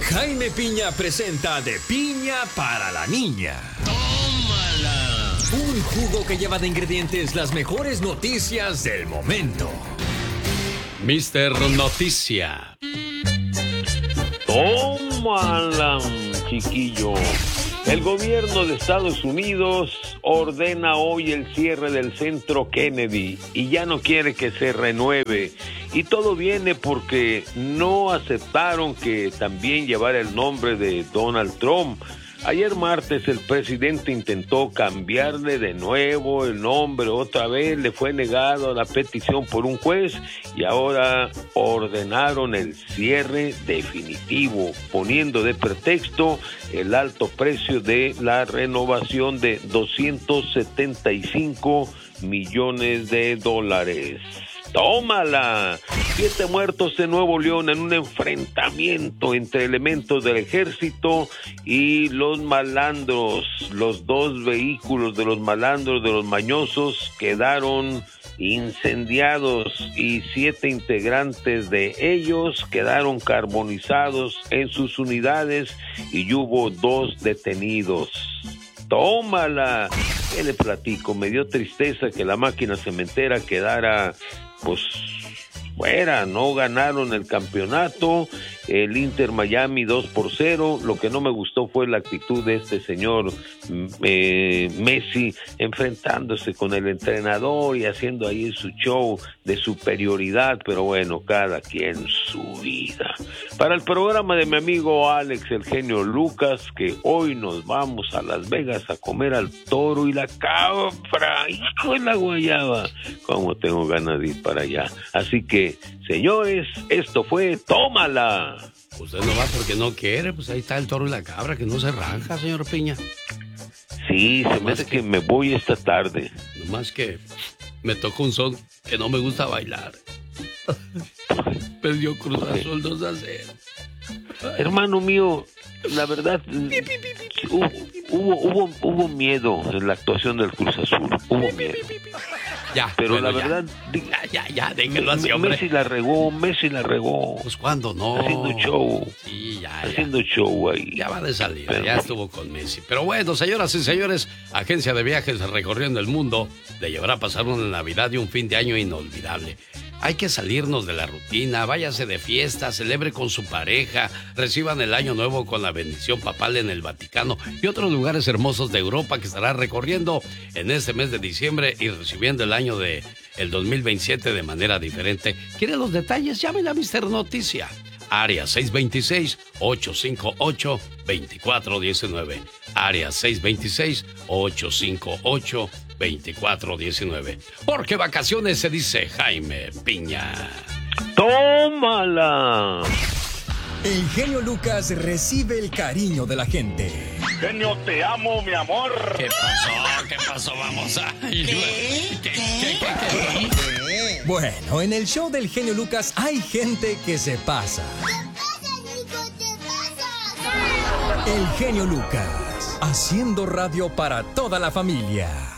Jaime Piña presenta De Piña para la Niña. ¡Tómala! Un jugo que lleva de ingredientes las mejores noticias del momento. Mister Noticia. Tómala, chiquillo. El gobierno de Estados Unidos ordena hoy el cierre del centro Kennedy y ya no quiere que se renueve. Y todo viene porque no aceptaron que también llevara el nombre de Donald Trump. Ayer martes el presidente intentó cambiarle de nuevo el nombre otra vez, le fue negado la petición por un juez y ahora ordenaron el cierre definitivo, poniendo de pretexto el alto precio de la renovación de $275 millones. ¡Tómala! 7 muertos en Nuevo León en un enfrentamiento entre elementos del ejército y los malandros. Los 2 vehículos de los malandros, de los mañosos, quedaron incendiados y 7 integrantes de ellos quedaron carbonizados en sus unidades y hubo 2 detenidos. ¡Tómala! ¿Qué le platico? Me dio tristeza que la máquina cementera quedara, pues, fuera. No ganaron el campeonato, el Inter Miami 2-0. Lo que no me gustó fue la actitud de este señor Messi, enfrentándose con el entrenador y haciendo ahí su show de superioridad, pero bueno, cada quien su vida. Para el programa de mi amigo Alex, el genio Lucas, que hoy nos vamos a Las Vegas a comer al toro y la cabra, hijo de la guayaba, cómo tengo ganas de ir para allá. Así que, señores, esto fue Tómala. Usted no va porque no quiere, pues ahí está el toro y la cabra, que no se raja, señor Piña. Sí, se me hace que me voy esta tarde. Nomás que me tocó un son que no me gusta bailar. Perdió Cruz Azul 2-0. Hermano mío, la verdad, hubo miedo en la actuación del Cruz Azul. Hubo miedo. Ya, pero bueno, la verdad, ya, déjenlo así, hombre. Messi la regó. Pues cuando no. Haciendo show. Sí, haciendo show ahí. Ya va de salida, ya estuvo con Messi. Pero bueno, señoras y señores, agencia de viajes recorriendo el mundo le llevará a pasar una Navidad y un fin de año inolvidable. Hay que salirnos de la rutina, váyase de fiesta, celebre con su pareja, reciban el año nuevo con la bendición papal en el Vaticano y otros lugares hermosos de Europa que estará recorriendo en este mes de diciembre y recibiendo el año de el 2027 de manera diferente. ¿Quiere los detalles? Llámenle a Mister Noticia. Área 626-858-2419. Área 626-858-2419. Porque vacaciones se dice Jaime Piña. ¡Tómala! El genio Lucas recibe el cariño de la gente. Genio, te amo, mi amor. ¿Qué pasó? Vamos a... ¿Qué? Bueno, en el show del genio Lucas hay gente que se pasa. El genio Lucas, haciendo radio para toda la familia.